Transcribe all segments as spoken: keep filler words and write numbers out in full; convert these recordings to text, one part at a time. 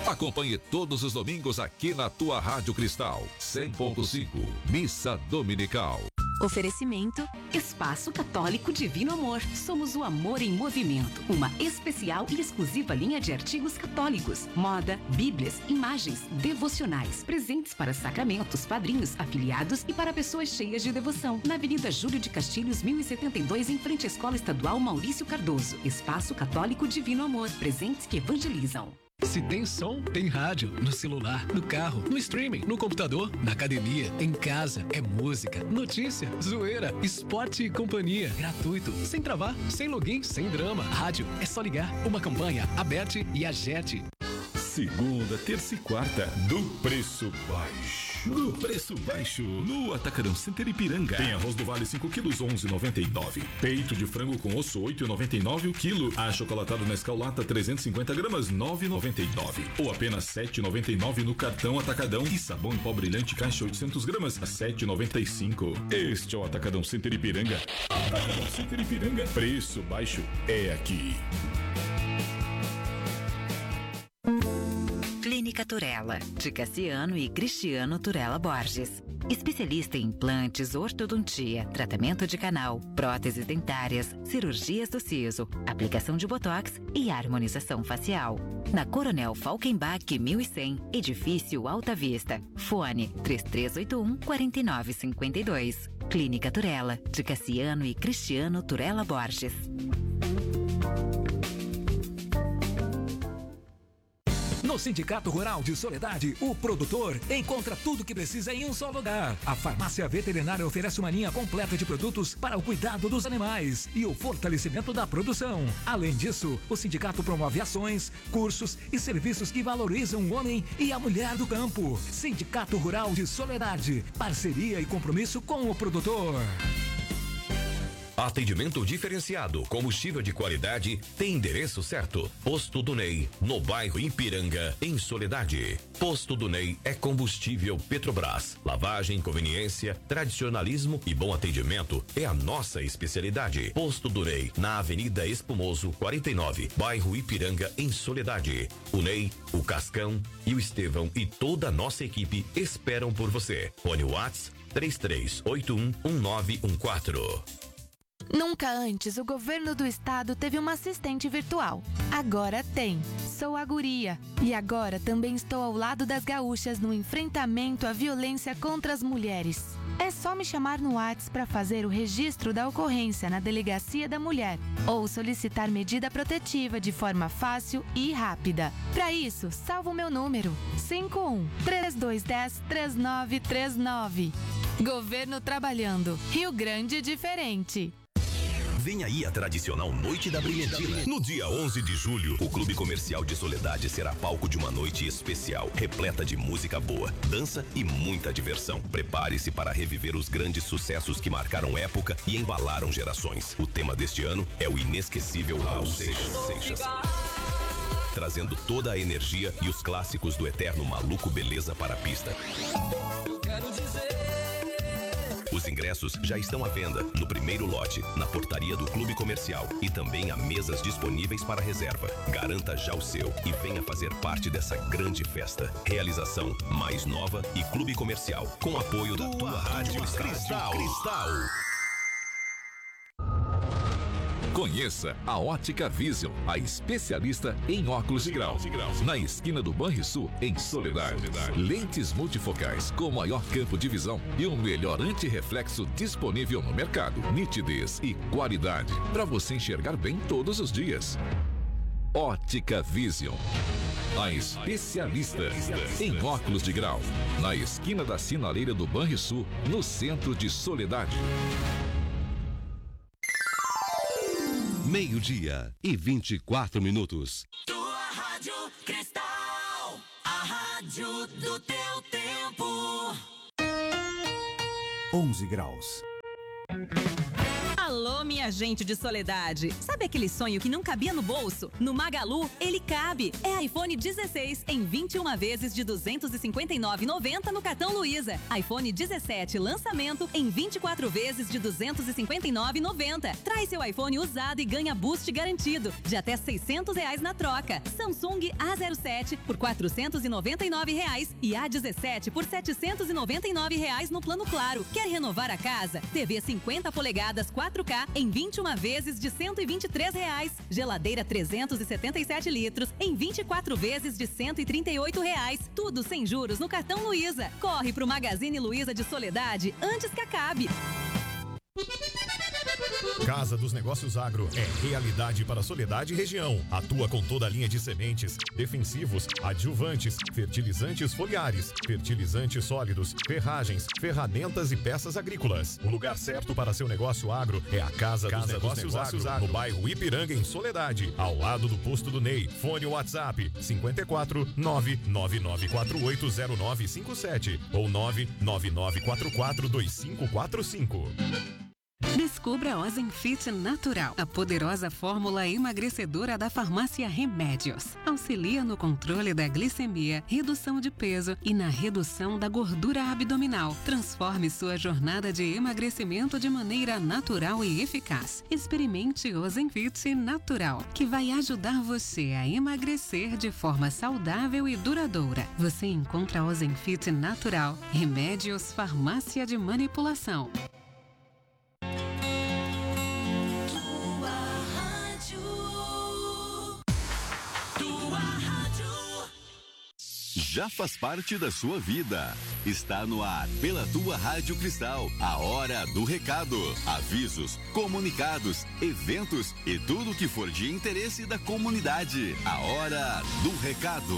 Acompanhe todos os domingos aqui na tua Rádio Cristal, cem ponto cinco, Missa Dominical. Oferecimento Espaço Católico Divino Amor. Somos o amor em movimento. Uma especial e exclusiva linha de artigos católicos. Moda, bíblias, imagens, devocionais. Presentes para sacramentos, padrinhos, afiliados e para pessoas cheias de devoção. Na Avenida Júlio de Castilhos, mil e setenta e dois, em frente à Escola Estadual Maurício Cardoso. Espaço Católico Divino Amor. Presentes que evangelizam. Se tem som, tem rádio. No celular, no carro, no streaming, no computador, na academia, em casa. É música, notícia, zoeira, esporte e companhia. Gratuito, sem travar, sem login, sem drama. Rádio, é só ligar. Uma campanha, Aberte e Agete. Segunda, terça e quarta, do preço baixo. Do preço baixo. No Atacadão Center Ipiranga. Tem arroz do Vale cinco quilos, onze reais e noventa e nove centavos. Peito de frango com osso, oito reais e noventa e nove centavos o quilo. Achocolatado Nescau Lata, trezentos e cinquenta gramas, nove reais e noventa e nove centavos. Ou apenas sete reais e noventa e nove centavos no cartão Atacadão. E sabão em pó brilhante caixa oitocentas gramas, a sete reais e noventa e cinco centavos. Este é o Atacadão Center Ipiranga. Atacadão Center Ipiranga. Preço baixo é aqui. Clínica Turella, de Cassiano e Cristiano Turella Borges. Especialista em implantes, ortodontia, tratamento de canal, próteses dentárias, cirurgias do siso, aplicação de botox e harmonização facial. Na Coronel Falkenbach mil e cem, Edifício Alta Vista. Fone três três oito um, quatro nove cinco dois. Clínica Turella, de Cassiano e Cristiano Turella Borges. No Sindicato Rural de Soledade, o produtor encontra tudo que precisa em um só lugar. A farmácia veterinária oferece uma linha completa de produtos para o cuidado dos animais e o fortalecimento da produção. Além disso, o sindicato promove ações, cursos e serviços que valorizam o homem e a mulher do campo. Sindicato Rural de Soledade, parceria e compromisso com o produtor. Atendimento diferenciado, combustível de qualidade, tem endereço certo. Posto do Ney, no bairro Ipiranga, em Soledade. Posto do Ney é combustível Petrobras. Lavagem, conveniência, tradicionalismo e bom atendimento é a nossa especialidade. Posto do Ney, na Avenida Espumoso, quarenta e nove, bairro Ipiranga, em Soledade. O Ney, o Cascão e o Estevão e toda a nossa equipe esperam por você. Fone Whats três três oito um, um nove um quatro. Nunca antes o governo do estado teve uma assistente virtual. Agora tem. Sou a Guria. E agora também estou ao lado das gaúchas no enfrentamento à violência contra as mulheres. É só me chamar no WhatsApp para fazer o registro da ocorrência na Delegacia da Mulher ou solicitar medida protetiva de forma fácil e rápida. Para isso, salva o meu número cinco um, três dois um zero, três nove três nove. Governo trabalhando. Rio Grande diferente. Vem aí a tradicional Noite da Brilhantina. No dia onze de julho, o Clube Comercial de Soledade será palco de uma noite especial, repleta de música boa, dança e muita diversão. Prepare-se para reviver os grandes sucessos que marcaram época e embalaram gerações. O tema deste ano é o inesquecível Raul Seixas. Trazendo toda a energia e os clássicos do eterno Maluco Beleza para a pista. Eu quero dizer... Os ingressos já estão à venda no primeiro lote, na portaria do Clube Comercial e também há mesas disponíveis para reserva. Garanta já o seu e venha fazer parte dessa grande festa. Realização Mais Nova e Clube Comercial, com apoio da tua Rádio Cristal. Cristal. Conheça a Ótica Vision, a especialista em óculos de grau. Na esquina do Banrisul, em Soledade. Lentes multifocais com maior campo de visão e o melhor antirreflexo disponível no mercado. Nitidez e qualidade para você enxergar bem todos os dias. Ótica Vision, a especialista em óculos de grau. Na esquina da sinaleira do Banrisul, no centro de Soledade. Meio-dia e vinte e quatro minutos. Tua Rádio Cristal, a rádio do teu tempo. onze graus. Alô, minha gente de Soledade. Sabe aquele sonho que não cabia no bolso? No Magalu, ele cabe. É iPhone dezesseis em vinte e uma vezes de duzentos e cinquenta e nove reais e noventa centavos no cartão Luiza. iPhone dezessete lançamento em vinte e quatro vezes de duzentos e cinquenta e nove reais e noventa centavos. Traz seu iPhone usado e ganha boost garantido de até seiscentos reais na troca. Samsung A zero sete por quatrocentos e noventa e nove reais e A dezessete por setecentos e noventa e nove reais no plano Claro. Quer renovar a casa? T V cinquenta polegadas quatro K em vinte e uma vezes de cento e vinte e três reais. Geladeira trezentos e setenta e sete litros em vinte e quatro vezes de cento e trinta e oito reais. Tudo sem juros no cartão Luiza. Corre pro Magazine Luiza de Soledade antes que acabe. Casa dos Negócios Agro é realidade para Soledade e região. Atua com toda a linha de sementes, defensivos, adjuvantes, fertilizantes foliares, fertilizantes sólidos, ferragens, ferramentas e peças agrícolas. O lugar certo para seu negócio agro é a Casa, Casa dos, Negócios, dos Negócios Agro, agro, no bairro Ipiranga, em Soledade, ao lado do posto do Ney. Fone WhatsApp cinco quatro nove nove nove quatro oito zero nove cinco sete ou nove nove nove quatro quatro dois cinco quatro cinco. Descubra a Ozemfit Natural, a poderosa fórmula emagrecedora da farmácia Remédios. Auxilia no controle da glicemia, redução de peso e na redução da gordura abdominal. Transforme sua jornada de emagrecimento de maneira natural e eficaz. Experimente Ozemfit Natural, que vai ajudar você a emagrecer de forma saudável e duradoura. Você encontra Ozemfit Natural, Remédios Farmácia de Manipulação. Já faz parte da sua vida. Está no ar pela tua Rádio Cristal, a hora do recado. Avisos, comunicados, eventos e tudo que for de interesse da comunidade. A hora do recado.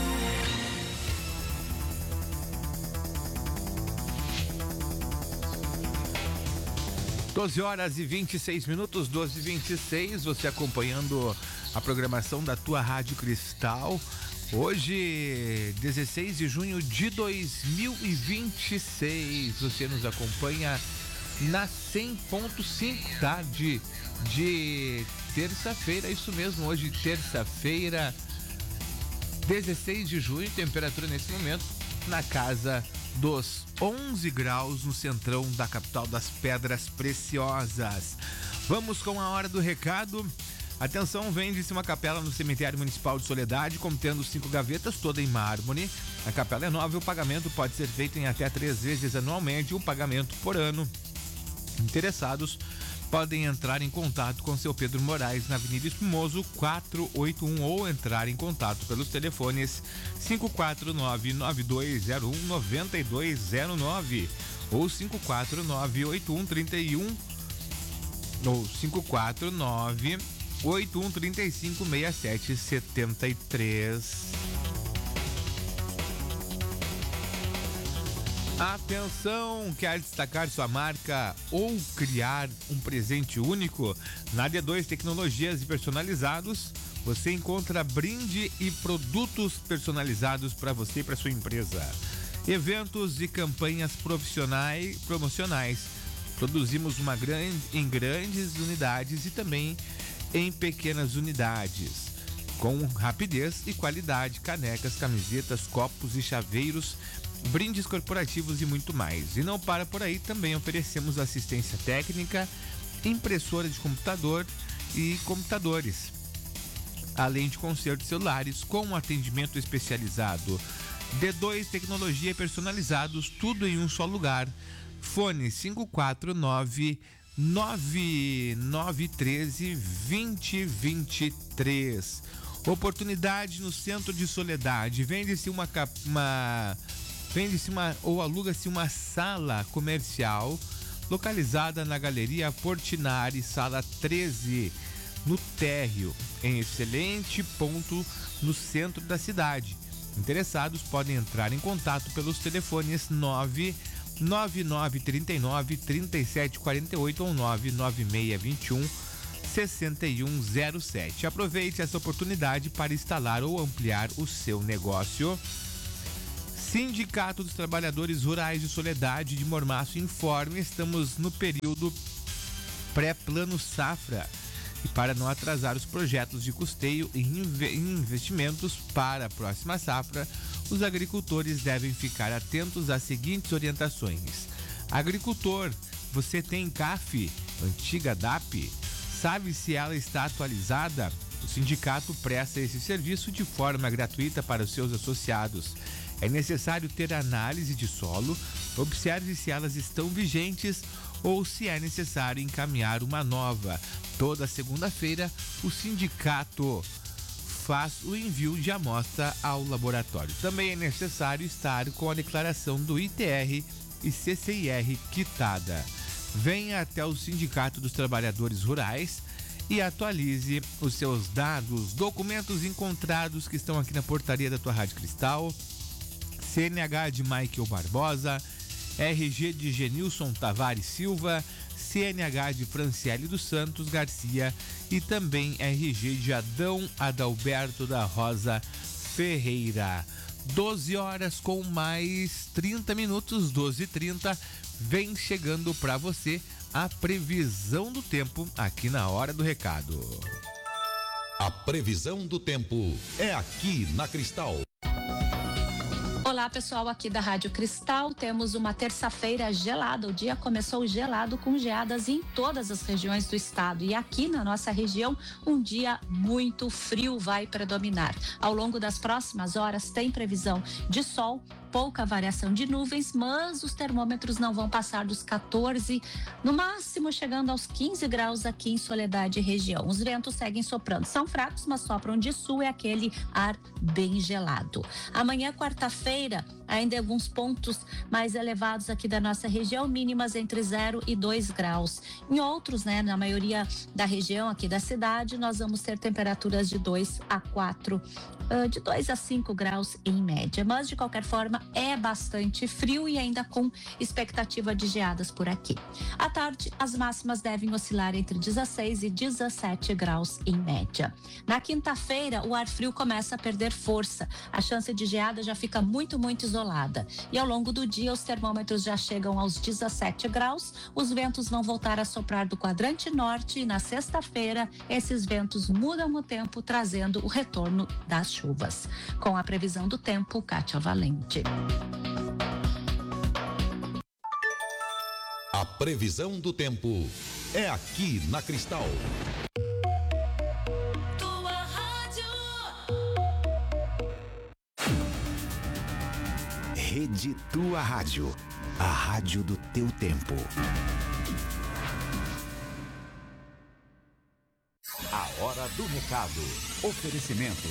doze horas e vinte e seis minutos, doze e vinte e seis, você acompanhando a programação da tua Rádio Cristal. Hoje, dezesseis de junho de dois mil e vinte e seis, você nos acompanha na cem ponto cinco, tarde de terça-feira, isso mesmo, hoje terça-feira, dezesseis de junho, temperatura nesse momento na casa dos onze graus no centrão da capital das Pedras Preciosas. Vamos com a hora do recado. Atenção, vende-se uma capela no cemitério municipal de Soledade, contendo cinco gavetas, toda em mármore. A capela é nova e o pagamento pode ser feito em até três vezes anualmente, um pagamento por ano. Interessados podem entrar em contato com seu Pedro Moraes na Avenida Espumoso quatrocentos e oitenta e um ou entrar em contato pelos telefones cinco quatro nove nove dois zero um nove dois zero nove ou cinco quatro nove oito um três um ou cinco quatro nove oito um três cinco seis sete sete três. Atenção, quer destacar sua marca ou criar um presente único? Na D dois Tecnologias e Personalizados, você encontra brinde e produtos personalizados para você e para sua empresa. Eventos e campanhas profissionais, promocionais. Produzimos uma grande, em grandes unidades e também em pequenas unidades, com rapidez e qualidade, canecas, camisetas, copos e chaveiros, brindes corporativos e muito mais. E não para por aí, também oferecemos assistência técnica, impressora de computador e computadores, além de consertos celulares com atendimento especializado. D dois Tecnologia Personalizados, tudo em um só lugar. Fone cinco quatro nove nove nove um três dois zero dois três. Oportunidade no centro de Soledade. Vende-se uma, uma vende-se uma ou aluga-se uma sala comercial localizada na Galeria Portinari, sala treze, no térreo, em excelente ponto no centro da cidade. Interessados podem entrar em contato pelos telefones nove nove nove três nove três sete quatro oito ou nove nove seis dois um seis um zero sete. Aproveite essa oportunidade para instalar ou ampliar o seu negócio. Sindicato dos Trabalhadores Rurais de Soledade de Mormaço informa, estamos no período pré-plano safra. E para não atrasar os projetos de custeio e investimentos para a próxima safra, os agricultores devem ficar atentos às seguintes orientações. Agricultor, você tem C A F, antiga D A P? Sabe se ela está atualizada? O sindicato presta esse serviço de forma gratuita para os seus associados. É necessário ter análise de solo, observe se elas estão vigentes ou se é necessário encaminhar uma nova. Toda segunda-feira, o sindicato faz o envio de amostra ao laboratório. Também é necessário estar com a declaração do I T R e C C I R quitada. Venha até o Sindicato dos Trabalhadores Rurais e atualize os seus dados, documentos encontrados que estão aqui na portaria da tua Rádio Cristal, C N H de Michael Barbosa, R G de Genilson Tavares Silva, C N H de Franciele dos Santos Garcia e também R G de Adão Adalberto da Rosa Ferreira. doze horas com mais trinta minutos, doze e trinta, vem chegando para você a previsão do tempo aqui na Hora do Recado. A previsão do tempo é aqui na Cristal. Olá pessoal, aqui da Rádio Cristal, temos uma terça-feira gelada, o dia começou gelado com geadas em todas as regiões do estado e aqui na nossa região um dia muito frio vai predominar. Ao longo das próximas horas tem previsão de sol, pouca variação de nuvens, mas os termômetros não vão passar dos quatorze, no máximo chegando aos quinze graus aqui em Soledade e região. Os ventos seguem soprando, são fracos, mas sopram de sul, é aquele ar bem gelado. Amanhã, quarta-feira, ainda alguns pontos mais elevados aqui da nossa região, mínimas entre zero e dois graus. Em outros, né, na maioria da região aqui da cidade, nós vamos ter temperaturas de dois a quatro, de dois a cinco graus em média. Mas, de qualquer forma, é bastante frio e ainda com expectativa de geadas por aqui. À tarde, as máximas devem oscilar entre dezesseis e dezessete graus em média. Na quinta-feira, o ar frio começa a perder força. A chance de geada já fica muito, muito isolada. E ao longo do dia, os termômetros já chegam aos dezessete graus. Os ventos vão voltar a soprar do quadrante norte e na sexta-feira, esses ventos mudam o tempo, trazendo o retorno das chuvas. Com a previsão do tempo, Kátia Valente. A previsão do tempo é aqui na Cristal. Tua rádio. Rede Tua Rádio. A rádio do teu tempo. A hora do recado. Oferecimento.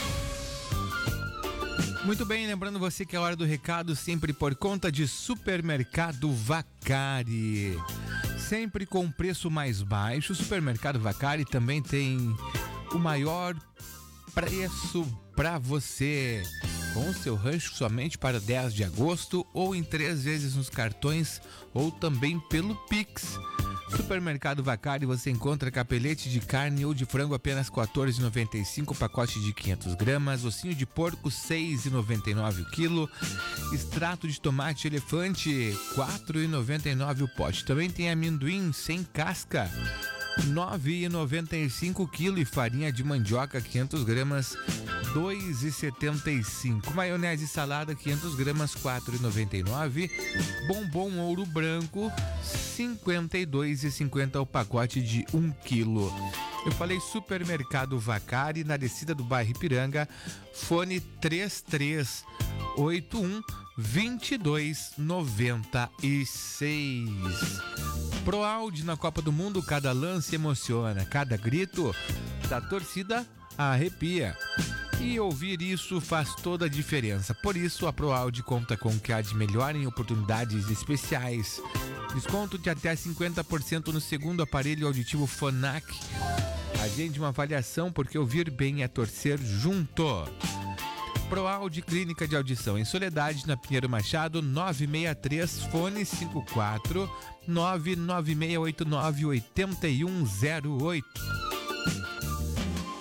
Muito bem, lembrando você que a Hora do Recado sempre por conta de Supermercado Vacari. Sempre com preço mais baixo. O Supermercado Vacari também tem o maior preço para você. Com o seu rancho somente para dez de agosto ou em três vezes nos cartões ou também pelo Pix. Supermercado Vacari, você encontra capelete de carne ou de frango apenas quatorze reais e noventa e cinco centavos, pacote de quinhentas gramas, ossinho de porco seis reais e noventa e nove centavos o quilo, extrato de tomate elefante quatro reais e noventa e nove centavos o pote. Também tem amendoim sem casca nove reais e noventa e cinco centavos o quilo e farinha de mandioca quinhentas gramas dois reais e setenta e cinco centavos. Maionese salada quinhentas gramas quatro reais e noventa e nove centavos. Bombom ouro branco cinquenta e dois reais e cinquenta centavos o pacote de um quilo. Eu falei Supermercado Vacari na descida do bairro Ipiranga, fone três três oito um dois dois nove seis. Pro Audi na Copa do Mundo, cada lance emociona, cada grito da torcida arrepia. E ouvir isso faz toda a diferença. Por isso, a Pro Audi conta com o que há de melhor em oportunidades especiais. Desconto de até cinquenta por cento no segundo aparelho auditivo Phonak. Agende uma avaliação, porque ouvir bem é torcer junto. Pro Audi Clínica de Audição em Soledade, na Pinheiro Machado, nove seis três, fone cinco quatro nove nove seis oito nove oito um zero oito.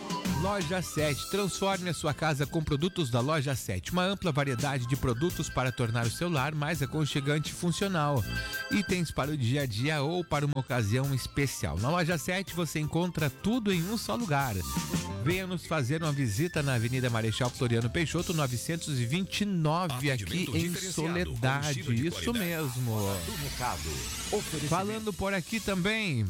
Loja sete. Transforme a sua casa com produtos da Loja sete. Uma ampla variedade de produtos para tornar o seu lar mais aconchegante e funcional. Itens para o dia a dia ou para uma ocasião especial. Na Loja sete você encontra tudo em um só lugar. Venha nos fazer uma visita na Avenida Marechal Floriano Peixoto, novecentos e vinte e nove, aqui em Soledade. Isso mesmo. Falando por aqui também...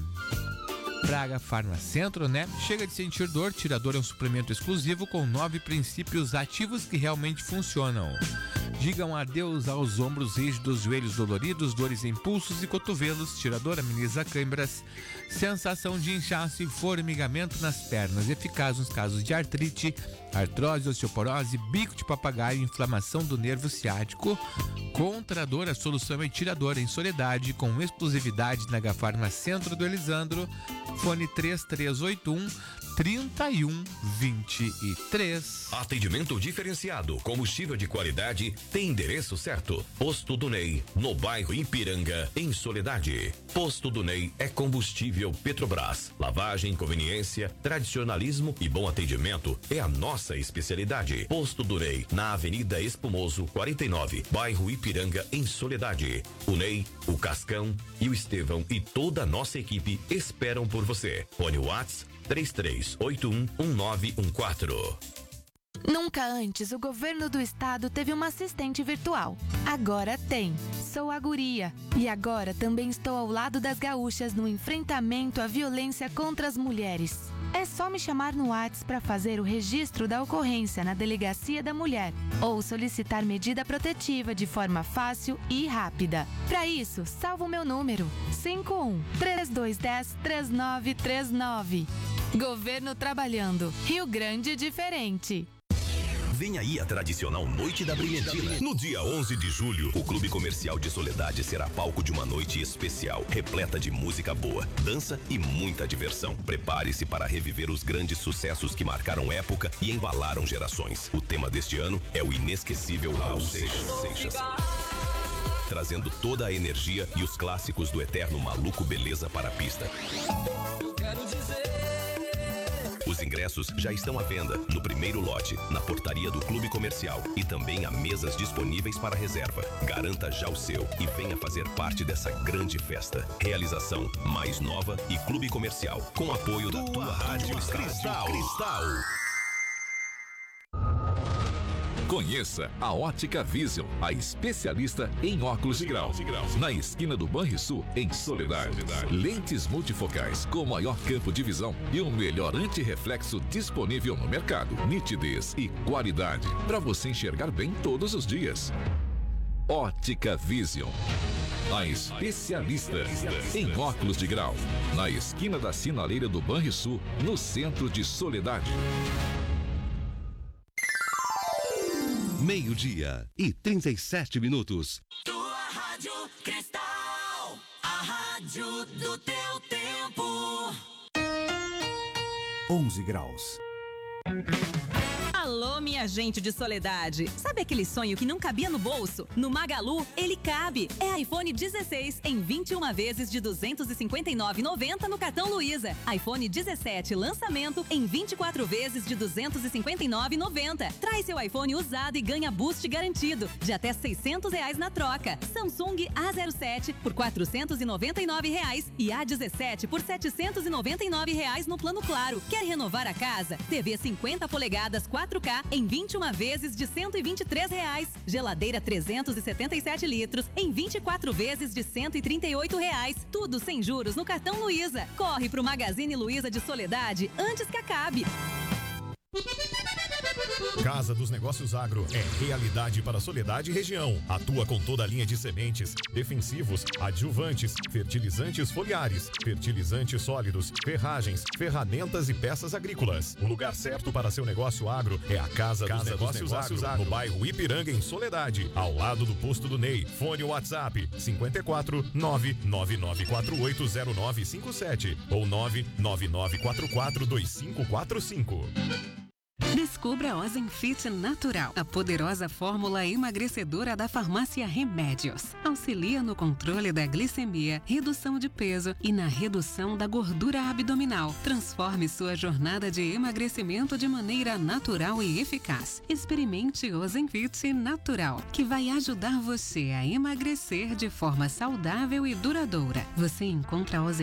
Praga Farmacentro, né? Chega de sentir dor, Tirador é um suplemento exclusivo com nove princípios ativos que realmente funcionam. Digam adeus aos ombros rígidos, joelhos doloridos, dores em pulsos e cotovelos. Tirador ameniza câimbras, sensação de inchaço e formigamento nas pernas. Eficaz nos casos de artrite, artrose, osteoporose, bico de papagaio, inflamação do nervo ciático. Contra a dor, a solução é Tirador em Soledade, com exclusividade na Gafarma Centro do Elisandro. Fone três três oito um, três um dois três. Atendimento diferenciado, combustível de qualidade, tem endereço certo. Posto do Ney, no bairro Ipiranga, em Soledade. Posto do Ney é combustível Petrobras. Lavagem, conveniência, tradicionalismo e bom atendimento é a nossa especialidade. Posto do Ney, na Avenida Espumoso, quarenta e nove, bairro Ipiranga, em Soledade. O Ney, o Cascão e o Estevão e toda a nossa equipe esperam por você. Fone WhatsApp três três oito um, um nove um quatro. Nunca antes o governo do estado teve uma assistente virtual. Agora tem. Sou a Guria. E agora também estou ao lado das gaúchas no enfrentamento à violência contra as mulheres. É só me chamar no WhatsApp para fazer o registro da ocorrência na Delegacia da Mulher ou solicitar medida protetiva de forma fácil e rápida. Para isso, salva o meu número cinco um, três dois um zero, três nove três nove. Governo trabalhando. Rio Grande diferente. Vem aí a tradicional Noite da Brilhantina. No dia onze de julho, o Clube Comercial de Soledade será palco de uma noite especial, repleta de música boa, dança e muita diversão. Prepare-se para reviver os grandes sucessos que marcaram época e embalaram gerações. O tema deste ano é o inesquecível Raul Seixas. Trazendo toda a energia e os clássicos do eterno Maluco Beleza para a pista. Eu quero dizer... Os ingressos já estão à venda no primeiro lote, na portaria do Clube Comercial e também há mesas disponíveis para reserva. Garanta já o seu e venha fazer parte dessa grande festa. Realização Mais Nova e Clube Comercial, com apoio da tua, tua Rádio Cristal. Cristal. Conheça a Ótica Vision, a especialista em óculos de grau. Na esquina do Banrisul, em Soledade. Lentes multifocais com maior campo de visão e o melhor antirreflexo disponível no mercado. Nitidez e qualidade para você enxergar bem todos os dias. Ótica Vision, a especialista em óculos de grau. Na esquina da sinaleira do Banrisul, no centro de Soledade. Meio-dia e trinta e sete minutos. Tua Rádio Cristal, a rádio do teu tempo. onze graus. Alô, minha gente de Soledade. Sabe aquele sonho que não cabia no bolso? No Magalu, ele cabe. É iPhone dezesseis em vinte e uma vezes de duzentos e cinquenta e nove reais e noventa centavos no cartão Luiza. iPhone dezessete lançamento em vinte e quatro vezes de duzentos e cinquenta e nove reais e noventa centavos. Traz seu iPhone usado e ganha boost garantido de até seiscentos reais na troca. Samsung A zero sete por quatrocentos e noventa e nove reais e A dezessete por setecentos e noventa e nove reais no plano Claro. Quer renovar a casa? T V cinquenta polegadas quatro K em vinte e uma vezes de cento e vinte e três reais. Geladeira trezentos e setenta e sete litros em vinte e quatro vezes de cento e trinta e oito reais. Tudo sem juros no cartão Luiza. Corre pro Magazine Luiza de Soledade antes que acabe. Casa dos Negócios Agro é realidade para Soledade e região. Atua com toda a linha de sementes, defensivos, adjuvantes, fertilizantes foliares, fertilizantes sólidos, ferragens, ferramentas e peças agrícolas. O lugar certo para seu negócio agro é a Casa, Casa dos, Negócios, dos Negócios Agro, agro, no bairro Ipiranga, em Soledade, ao lado do posto do Ney. Fone WhatsApp cinco quatro nove nove nove quatro oito zero nove cinco sete ou nove nove nove quatro quatro dois cinco quatro cinco. Descubra a Ozemfit Natural, a poderosa fórmula emagrecedora da farmácia Remédios. Auxilia no controle da glicemia, redução de peso e na redução da gordura abdominal. Transforme sua jornada de emagrecimento de maneira natural e eficaz. Experimente Ozemfit Natural, que vai ajudar você a emagrecer de forma saudável e duradoura. Você encontra a